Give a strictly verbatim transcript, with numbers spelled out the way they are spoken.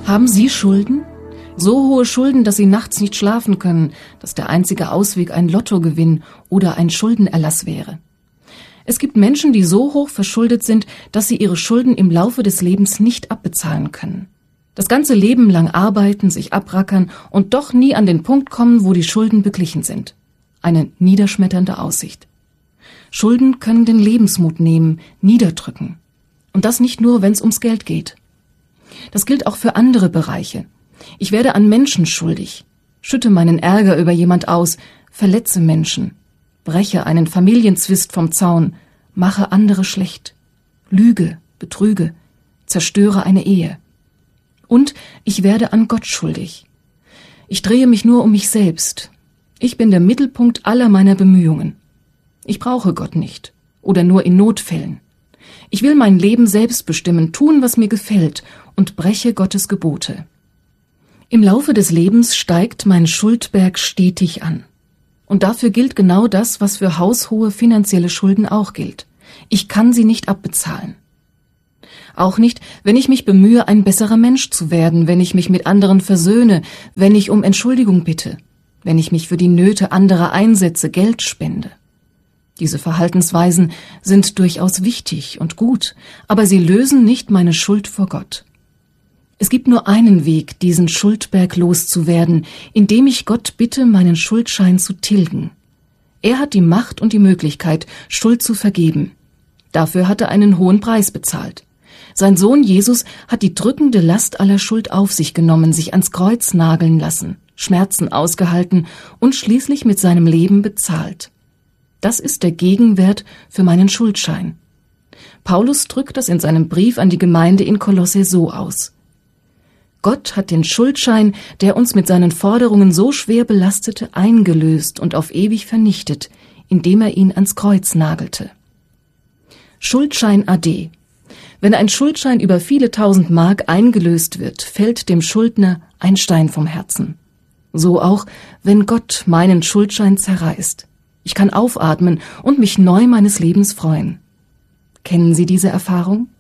Haben Sie Schulden? So hohe Schulden, dass Sie nachts nicht schlafen können, dass der einzige Ausweg ein Lottogewinn oder ein Schuldenerlass wäre. Es gibt Menschen, die so hoch verschuldet sind, dass sie ihre Schulden im Laufe des Lebens nicht abbezahlen können. Das ganze Leben lang arbeiten, sich abrackern und doch nie an den Punkt kommen, wo die Schulden beglichen sind. Eine niederschmetternde Aussicht. Schulden können den Lebensmut nehmen, niederdrücken. Und das nicht nur, wenn es ums Geld geht. Das gilt auch für andere Bereiche. Ich werde an Menschen schuldig, schütte meinen Ärger über jemand aus, verletze Menschen, breche einen Familienzwist vom Zaun, mache andere schlecht, lüge, betrüge, zerstöre eine Ehe. Und ich werde an Gott schuldig. Ich drehe mich nur um mich selbst. Ich bin der Mittelpunkt aller meiner Bemühungen. Ich brauche Gott nicht oder nur in Notfällen. Ich will mein Leben selbst bestimmen, tun, was mir gefällt und breche Gottes Gebote. Im Laufe des Lebens steigt mein Schuldberg stetig an. Und dafür gilt genau das, was für haushohe finanzielle Schulden auch gilt. Ich kann sie nicht abbezahlen. Auch nicht, wenn ich mich bemühe, ein besserer Mensch zu werden, wenn ich mich mit anderen versöhne, wenn ich um Entschuldigung bitte, wenn ich mich für die Nöte anderer einsetze, Geld spende. Diese Verhaltensweisen sind durchaus wichtig und gut, aber sie lösen nicht meine Schuld vor Gott. Es gibt nur einen Weg, diesen Schuldberg loszuwerden, indem ich Gott bitte, meinen Schuldschein zu tilgen. Er hat die Macht und die Möglichkeit, Schuld zu vergeben. Dafür hat er einen hohen Preis bezahlt. Sein Sohn Jesus hat die drückende Last aller Schuld auf sich genommen, sich ans Kreuz nageln lassen, Schmerzen ausgehalten und schließlich mit seinem Leben bezahlt. Das ist der Gegenwert für meinen Schuldschein. Paulus drückt das in seinem Brief an die Gemeinde in Kolosse so aus. Gott hat den Schuldschein, der uns mit seinen Forderungen so schwer belastete, eingelöst und auf ewig vernichtet, indem er ihn ans Kreuz nagelte. Schuldschein A D. Wenn ein Schuldschein über viele tausend Mark eingelöst wird, fällt dem Schuldner ein Stein vom Herzen. So auch, wenn Gott meinen Schuldschein zerreißt. Ich kann aufatmen und mich neu meines Lebens freuen. Kennen Sie diese Erfahrung?